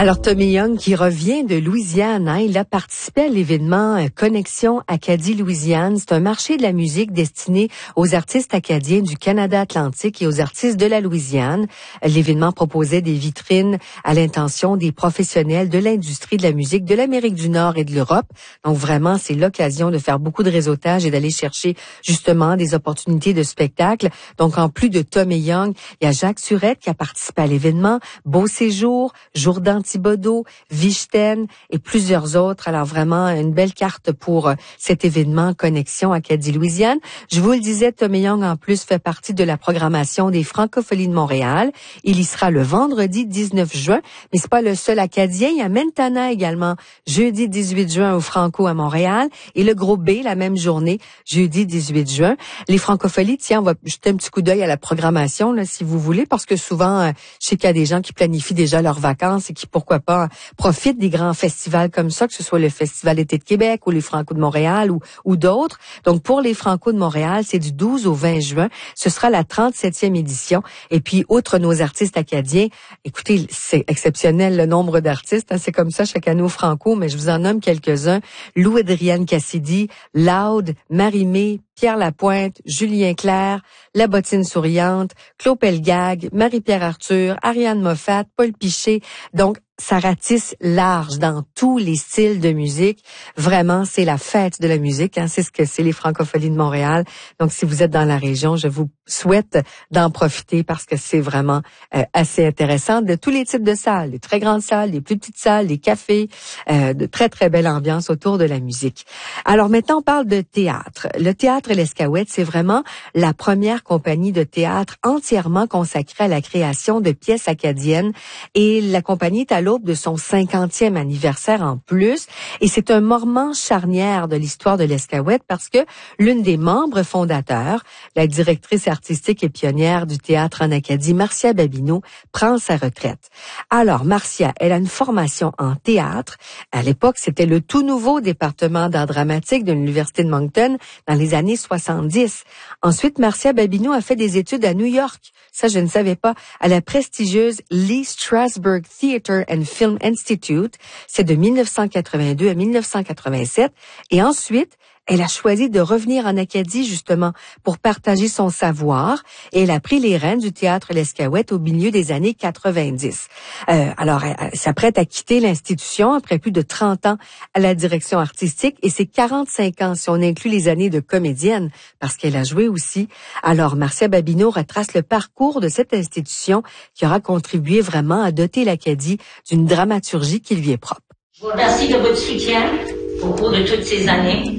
Alors, Tommy Young qui revient de Louisiane, il a participé à l'événement Connexion Acadie-Louisiane. C'est un marché de la musique destiné aux artistes acadiens du Canada Atlantique et aux artistes de la Louisiane. L'événement proposait des vitrines à l'intention des professionnels de l'industrie de la musique de l'Amérique du Nord et de l'Europe. Donc vraiment, c'est l'occasion de faire beaucoup de réseautage et d'aller chercher justement des opportunités de spectacle. Donc en plus de Tommy Young, il y a Jacques Surette qui a participé à l'événement, Beau Séjour, Jourdan Thibodeau, Vichten et plusieurs autres. Alors vraiment, une belle carte pour cet événement Connexion Acadie-Louisiane. Je vous le disais, Tommy Young en plus fait partie de la programmation des Francopholies de Montréal. Il y sera le vendredi 19 juin, mais c'est pas le seul Acadien. Il y a Mentana également, jeudi 18 juin au Franco à Montréal et le groupe B la même journée, jeudi 18 juin. Les Francopholies, tiens, on va jeter un petit coup d'œil à la programmation là, si vous voulez, parce que souvent, je sais qu'il y a des gens qui planifient déjà leurs vacances et qui, pourquoi pas, profitent des grands festivals comme ça, que ce soit le Festival d'été de Québec ou les Franco de Montréal ou d'autres. Donc, pour les Franco de Montréal, c'est du 12 au 20 juin. Ce sera la 37e édition. Et puis, outre nos artistes acadiens, écoutez, c'est exceptionnel le nombre d'artistes. C'est comme ça chaque année au Franco, mais je vous en nomme quelques-uns. Lou-Adrienne Cassidy, Loud, Marie-Mé, Pierre Lapointe, Julien Clerc, La Bottine Souriante, Claude Pelgag, Marie-Pierre Arthur, Ariane Moffat, Paul Piché. Donc, ça ratisse large dans tous les styles de musique. Vraiment, c'est la fête de la musique. C'est ce que c'est les Francopholies de Montréal. Donc, si vous êtes dans la région, je vous souhaite d'en profiter parce que c'est vraiment assez intéressant. De tous les types de salles, les très grandes salles, les plus petites salles, les cafés, de très, très belle ambiance autour de la musique. Alors maintenant, on parle de théâtre. Le Théâtre L'Escaouette, c'est vraiment la première compagnie de théâtre entièrement consacrée à la création de pièces acadiennes. Et la compagnie est à l'aube de son 50e anniversaire en plus. Et c'est un moment charnière de l'histoire de l'Escaouette parce que l'une des membres fondateurs, la directrice artistique et pionnière du théâtre en Acadie, Marcia Babineau, prend sa retraite. Alors, Marcia, elle a une formation en théâtre. À l'époque, c'était le tout nouveau département d'art dramatique de l'Université de Moncton dans les années 70. Ensuite, Marcia Babineau a fait des études à New York. Ça, je ne savais pas. À la prestigieuse Lee Strasberg Theatre and Film Institute. C'est de 1982 à 1987. Et ensuite, elle a choisi de revenir en Acadie, justement, pour partager son savoir. Et elle a pris les rênes du Théâtre L'Escaouette au milieu des années 90. Alors, elle s'apprête à quitter l'institution après plus de 30 ans à la direction artistique. Et c'est 45 ans si on inclut les années de comédienne, parce qu'elle a joué aussi. Alors, Marcia Babineau retrace le parcours de cette institution qui aura contribué vraiment à doter l'Acadie d'une dramaturgie qui lui est propre. Je vous remercie de votre soutien au cours de toutes ces années.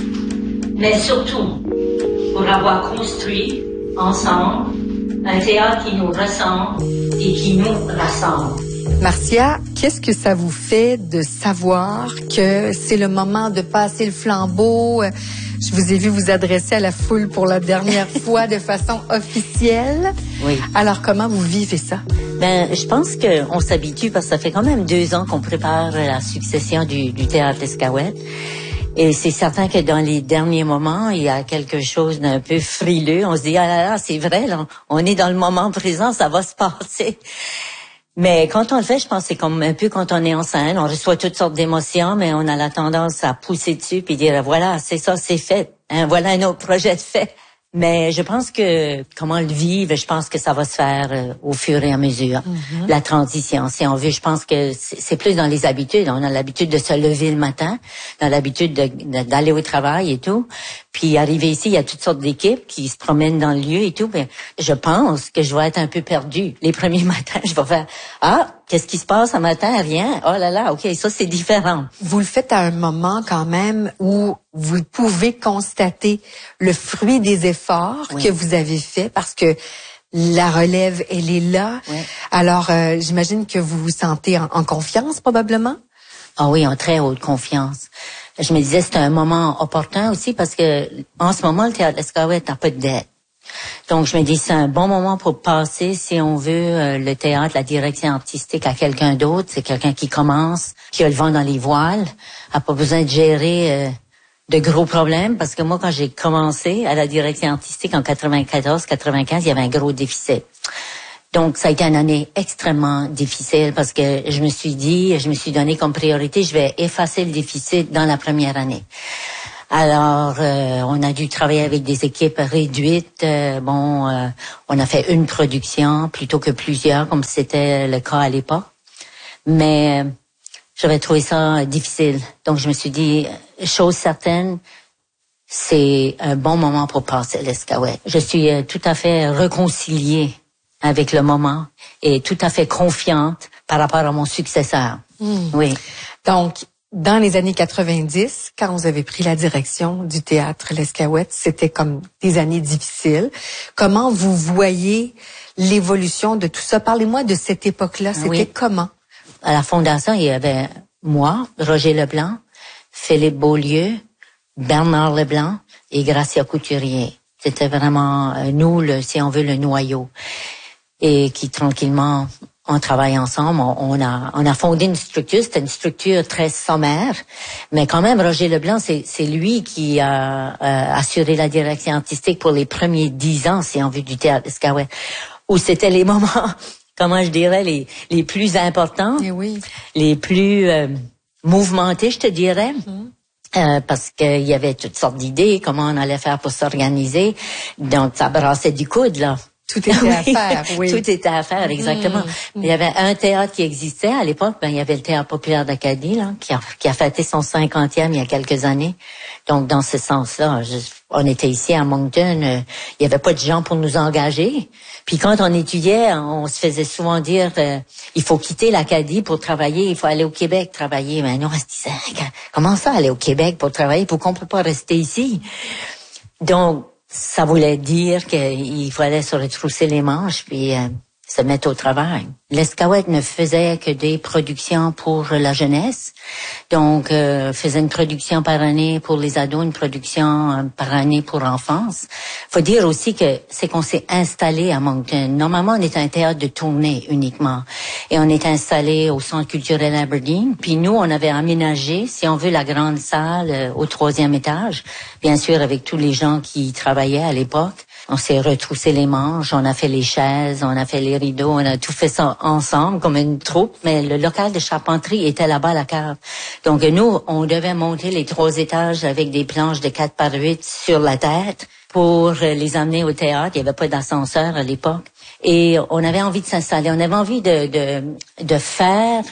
Mais surtout pour avoir construit ensemble un théâtre qui nous ressemble et qui nous rassemble. Marcia, qu'est-ce que ça vous fait de savoir que c'est le moment de passer le flambeau? Je vous ai vu vous adresser à la foule pour la dernière fois de façon officielle. Oui. Alors, comment vous vivez ça? Ben, je pense qu'on s'habitue parce que ça fait quand même 2 ans qu'on prépare la succession du Théâtre L'Escaouette. Et c'est certain que dans les derniers moments, il y a quelque chose d'un peu frileux. On se dit, ah là là, c'est vrai, là, on est dans le moment présent, ça va se passer. Mais quand on le fait, je pense que c'est comme un peu quand on est en scène, on reçoit toutes sortes d'émotions, mais on a la tendance à pousser dessus puis dire, voilà, c'est ça, c'est fait. Voilà un autre projet de fait. Mais je pense que comment le vivre, je pense que ça va se faire au fur et à mesure. Mm-hmm. La transition, si on veut, je pense que c'est plus dans les habitudes. On a l'habitude de se lever le matin, on a l'habitude d'aller au travail et tout. Puis arriver ici, il y a toutes sortes d'équipes qui se promènent dans le lieu et tout. Mais je pense que je vais être un peu perdue. Les premiers matins, je vais faire qu'est-ce qui se passe un matin? Rien. Oh là là, ok, ça c'est différent. Vous le faites à un moment quand même où vous pouvez constater le fruit des efforts que vous avez faits parce que la relève, elle est là. Oui. Alors, j'imagine que vous vous sentez en confiance probablement? Ah oui, en très haute confiance. Je me disais c'est un moment opportun aussi parce que en ce moment, le Théâtre L'Escaouette n'a pas de dette. Donc, je me dis, c'est un bon moment pour passer, si on veut, le théâtre, la direction artistique à quelqu'un d'autre. C'est quelqu'un qui commence, qui a le vent dans les voiles, a pas besoin de gérer de gros problèmes. Parce que moi, quand j'ai commencé à la direction artistique en 94-95, il y avait un gros déficit. Donc, ça a été une année extrêmement difficile parce que je me suis donné comme priorité, je vais effacer le déficit dans la première année. Alors, on a dû travailler avec des équipes réduites. On a fait une production plutôt que plusieurs, comme c'était le cas à l'époque. Mais j'avais trouvé ça difficile. Donc, je me suis dit, chose certaine, c'est un bon moment pour passer l'Escaouette. Je suis tout à fait réconciliée avec le moment et tout à fait confiante par rapport à mon successeur. Oui. Donc, dans les années 90, quand vous avez pris la direction du théâtre l'Escaouette, c'était comme des années difficiles. Comment vous voyez l'évolution de tout ça? Parlez-moi de cette époque-là. C'était comment? À la fondation, il y avait moi, Roger Leblanc, Philippe Beaulieu, Bernard Leblanc et Gracia Couturier. C'était vraiment nous, si on veut, le noyau. Et qui tranquillement, on travaille ensemble. On a fondé une structure. C'était une structure très sommaire, mais quand même, Roger Leblanc, c'est lui qui a assuré la direction artistique pour les premiers 10 ans, si on veut, du théâtre l'Escaouette, où c'était les moments, comment je dirais, les plus importants, les plus mouvementés, je te dirais. Parce qu'il y avait toutes sortes d'idées, comment on allait faire pour s'organiser. Donc, ça brassait du coude, là. Tout était à faire, oui. Tout était à faire, exactement. Il y avait un théâtre qui existait à l'époque, il y avait le Théâtre populaire d'Acadie, là, qui a fêté son 50e il y a quelques années. Donc, dans ce sens-là, on était ici à Moncton, il y avait pas de gens pour nous engager. Puis quand on étudiait, on se faisait souvent dire, il faut quitter l'Acadie pour travailler, il faut aller au Québec travailler. Mais nous, on se disait, comment ça aller au Québec pour travailler? Pourquoi on peut pas rester ici? Donc, ça voulait dire qu'il fallait se retrousser les manches puis se mettre au travail. L'Escaouette ne faisait que des productions pour la jeunesse. Donc, faisait une production par année pour les ados, une production par année pour l'enfance. Faut dire aussi que c'est qu'on s'est installé à Moncton. Normalement, on est un théâtre de tournée uniquement. Et on est installé au Centre culturel Aberdeen. Puis nous, on avait aménagé, si on veut, la grande salle au 3e étage. Bien sûr, avec tous les gens qui y travaillaient à l'époque. On s'est retroussé les manches, on a fait les chaises, on a fait les rideaux, on a tout fait ça ensemble comme une troupe, mais le local de charpenterie était là-bas à la cave. Donc nous, on devait monter les 3 étages avec des planches de 4x8 sur la tête pour les amener au théâtre. Il n'y avait pas d'ascenseur à l'époque. Et on avait envie de s'installer, on avait envie de faire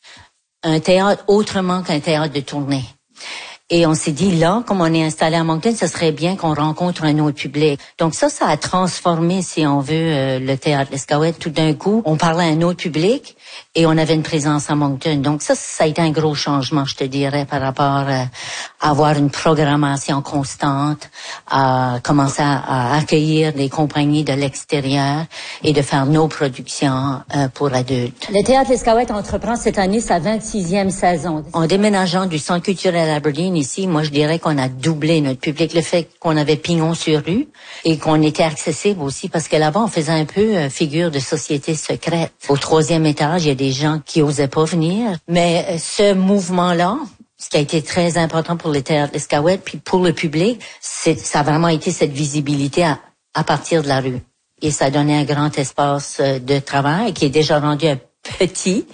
un théâtre autrement qu'un théâtre de tournée. Et on s'est dit, là, comme on est installé à Moncton, ce serait bien qu'on rencontre un autre public. Donc ça a transformé, si on veut, le théâtre l'Escaouette. Tout d'un coup, on parlait à un autre public et on avait une présence à Moncton. Donc ça a été un gros changement, je te dirais, par rapport à avoir une programmation constante, à commencer à accueillir des compagnies de l'extérieur et de faire nos productions pour adultes. Le théâtre l'Escaouette entreprend cette année sa 26e saison. En déménageant du Centre culturel Aberdeen ici, moi je dirais qu'on a doublé notre public. Le fait qu'on avait pignon sur rue et qu'on était accessible aussi, parce que là-bas on faisait un peu figure de société secrète. Au 3e étage, il y a des gens qui osaient pas venir, mais ce mouvement-là, ce qui a été très important pour le théâtre l'Escaouette, puis pour le public, ça a vraiment été cette visibilité à partir de la rue. Et ça donnait un grand espace de travail qui est déjà rendu un petit.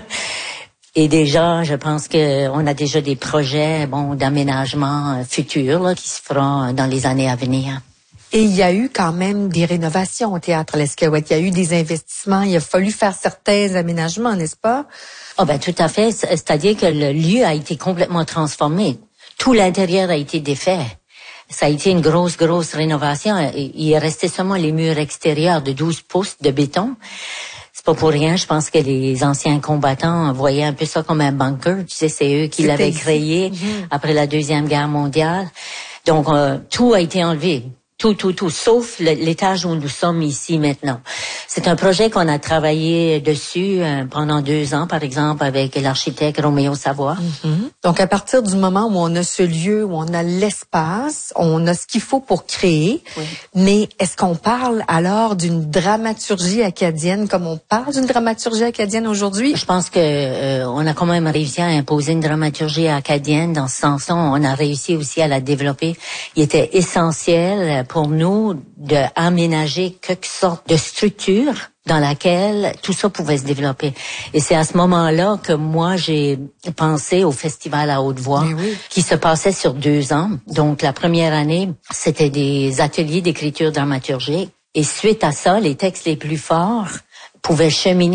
Et déjà, je pense que on a déjà des projets, d'aménagement futurs là, qui se feront dans les années à venir. Et il y a eu quand même des rénovations au théâtre l'Escaouette. Il y a eu des investissements. Il a fallu faire certains aménagements, n'est-ce pas? Oh ben tout à fait. C'est-à-dire que le lieu a été complètement transformé. Tout l'intérieur a été défait. Ça a été une grosse rénovation. Il est resté seulement les murs extérieurs de 12 pouces de béton. C'est pas pour rien, je pense que les anciens combattants voyaient un peu ça comme un bunker. Tu sais, c'est eux qui l'avaient créé après la Deuxième Guerre mondiale. Donc, tout a été enlevé. Tout, sauf l'étage où nous sommes ici maintenant. C'est un projet qu'on a travaillé dessus pendant 2 ans, par exemple, avec l'architecte Roméo Savoie. Donc, à partir du moment où on a ce lieu, où on a l'espace, on a ce qu'il faut pour créer, mais est-ce qu'on parle alors d'une dramaturgie acadienne comme on parle d'une dramaturgie acadienne aujourd'hui? Je pense que on a quand même réussi à imposer une dramaturgie acadienne dans ce sens-là. On a réussi aussi à la développer. Il était essentiel pour nous d'aménager quelque sorte de structure dans laquelle tout ça pouvait se développer. Et c'est à ce moment-là que moi, j'ai pensé au Festival à Haute-Voix, qui se passait sur 2 ans. Donc, la première année, c'était des ateliers d'écriture dramaturgique. Et suite à ça, les textes les plus forts pouvaient cheminer